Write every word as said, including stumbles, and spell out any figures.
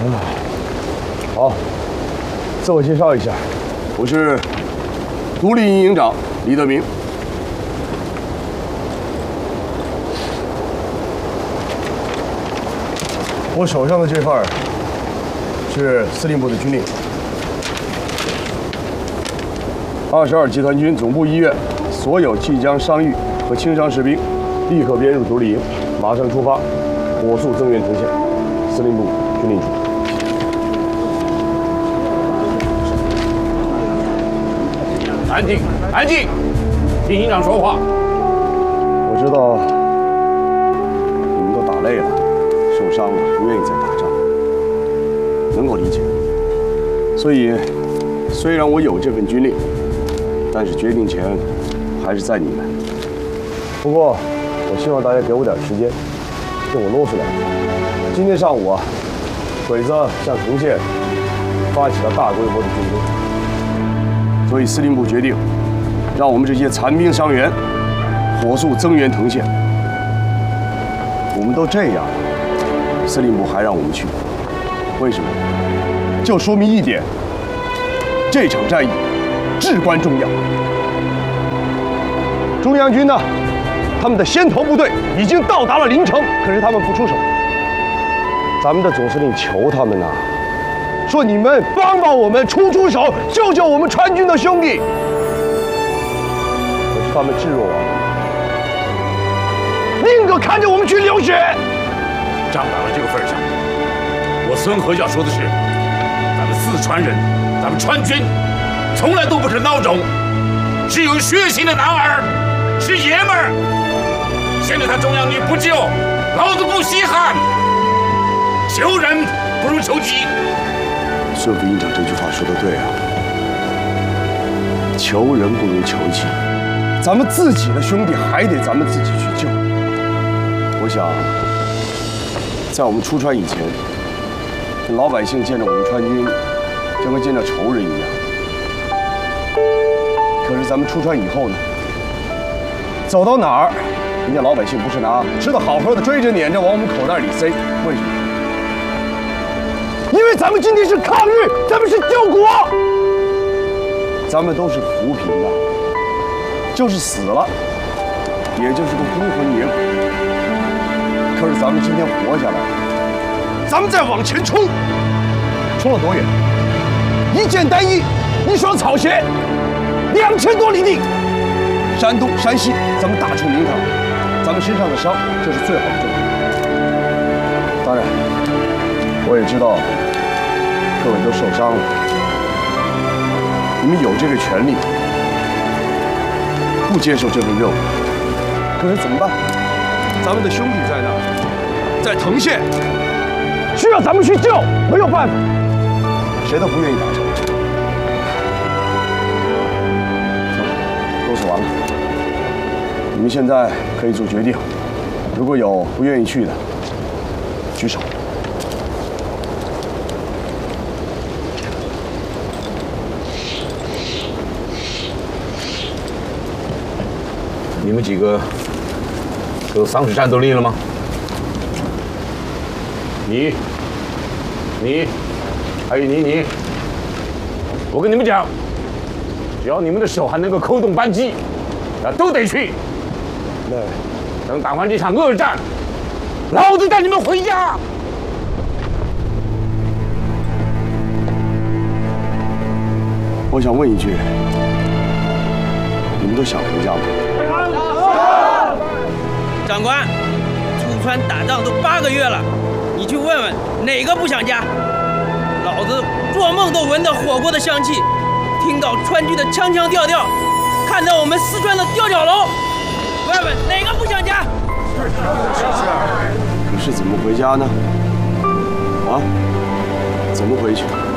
好，自我介绍一下，我是独立营营长李德明。我手上的这份是司令部的军令。二十二集团军总部医院，所有即将伤愈和轻伤士兵，立刻编入独立营，马上出发，火速增援藤县。司令部军令处。 安静，安静，听营长说话。 我知道你们都打累了，受伤了，不愿意再打仗，能够理解。所以，虽然我有这份军令，但是决定权还是在你们。不过，我希望大家给我点时间，听我啰嗦两句。今天上午啊，鬼子向藤县发起了大规模的进攻，所以司令部决定，让我们这些残兵伤员火速增援藤县。我们都这样了，司令部还让我们去，为什么？就说明一点，这场战役至关重要。中央军呢，他们的先头部队已经到达了临城，可是他们不出手。咱们的总司令求他们呐、啊，说你们帮帮我们，出出手，救救我们川军的兄弟。可是他们置若罔闻，宁可看着我们去流血。 仗到了这个份上，我孙和教说的是，咱们四川人，咱们川军，从来都不是孬种，是有血性的男儿，是爷们儿。现在他中央军不救，老子不稀罕。求人不如求己。 孙副营长这句话说得对啊，求人不如求己。咱们自己的兄弟还得咱们自己去救。我想，在我们出川以前，老百姓见着我们川军，就跟见着仇人一样。可是咱们出川以后呢，走到哪儿，人家老百姓不是拿吃的好好的，追着撵着往我们口袋里塞，为什么？因为咱们今天是抗日，咱们是救国，咱们都是扶贫的，就是死了，也就是个孤魂野鬼。可是咱们今天活下来了，咱们再往前冲，冲了多远？一箭单一，一双草鞋，两千多里地，山东、山西，咱们打出名堂，咱们身上的伤，这是最好的证明。当然，我也知道。各位都受伤了，你们有这个权利，不接受这份任务。可是怎么办？咱们的兄弟在那儿，在藤县，需要咱们去救，没有办法，谁都不愿意打仗。都说完了，你们现在可以做决定。如果有不愿意去的，举手。 你们几个有丧尸战斗力了吗？你、你，还有你、你，我跟你们讲，只要你们的手还能够扣动扳机，啊，都得去。 对， 等打完这场恶战，老子带你们回家。 我想问一句，你们都想回家吗？ 长官，出川打仗都八个月了，你去问问哪个不想家？老子做梦都闻到火锅的香气，听到川军的腔腔调调，看到我们四川的吊脚楼，问问哪个不想家？ 可是怎么回家呢？啊？怎么回去？